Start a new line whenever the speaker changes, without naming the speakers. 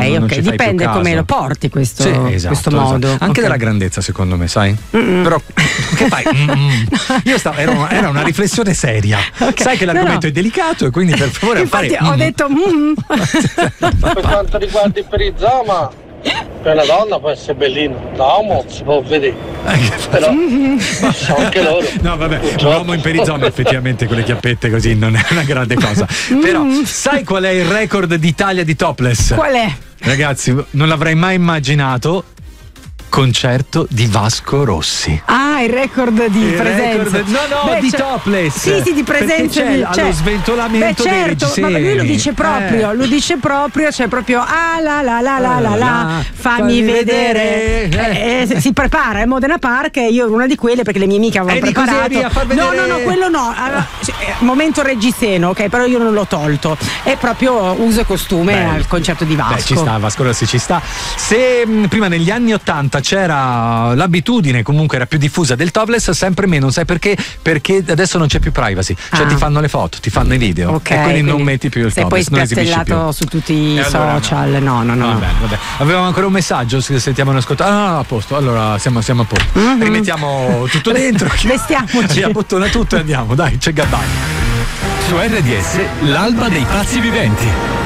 non
ok,
ci fai
dipende
più
come
caso.
lo porti questo,
Sì, esatto,
questo modo.
esatto. Anche
Ok.
della grandezza, secondo me, sai? Però che fai? Io era una riflessione seria.
Ok.
Sai che l'argomento
No.
è delicato e quindi per favore
Infatti
fare
ho detto
Per quanto riguarda il perizoma, per una donna può essere bellino, da uomo si può vedere, però sono anche loro.
No, vabbè, un
Purtroppo.
uomo in perizoma effettivamente con le chiappette così non è una grande cosa. Però sai qual è il record d'Italia di topless?
qual è?
Ragazzi, non l'avrei mai immaginato. Concerto di Vasco Rossi.
Ah, il record di
Il
presenza.
record- no, di topless.
Sì, di presenza.
Perché c'è allo sventolamento dei
certo, ma lui lo dice proprio, cioè proprio la, fammi vedere. Si prepara a Modena Park e io ero una di quelle perché le mie amiche avevano
Eri così,
preparato.
eri a far vedere-
No, quello no. Allora, momento reggiseno, ok, però io non l'ho tolto. È proprio uso e costume
Beh,
al concerto di Vasco.
Beh, ci sta, Vasco Rossi ci sta. Se prima negli anni '80 c'era l'abitudine, comunque era più diffusa del topless, sempre meno, sai perché? Perché adesso non c'è più privacy, cioè ti fanno le foto, ti fanno i video,
Ok,
e quindi non metti più il
sei
topless,
poi
non esibisci più.
spiazzellato su tutti i
E allora
social. No.
Vabbè. Avevamo ancora un messaggio, se sentiamo ascoltare. No, a posto, allora siamo a posto. Rimettiamo tutto dentro.
Vestiamoci.
Ci abbottona tutto e andiamo, dai, c'è Gabbani.
Su RDS, l'alba dei pazzi viventi.